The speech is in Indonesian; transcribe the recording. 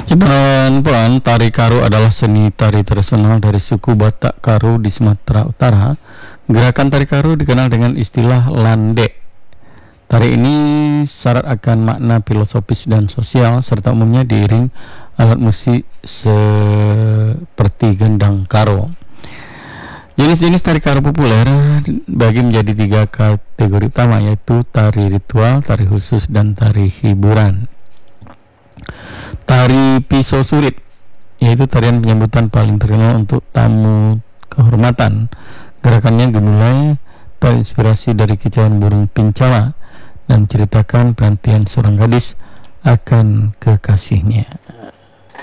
Teman-teman, tari Karo adalah seni tari tradisional dari suku Batak Karo di Sumatera Utara. Gerakan tari Karo dikenal dengan istilah landek. Tari ini syarat akan makna filosofis dan sosial serta umumnya diiring alat musik seperti gendang karo. Jenis-jenis tari Karo populer bagi menjadi 3 kategori utama, yaitu tari ritual, tari khusus, dan tari hiburan. Tari pisau surit, yaitu tarian penyambutan paling terkenal untuk tamu kehormatan. Gerakannya dimulai terinspirasi dari kicauan burung pincala dan menceritakan penantian seorang gadis akan kekasihnya.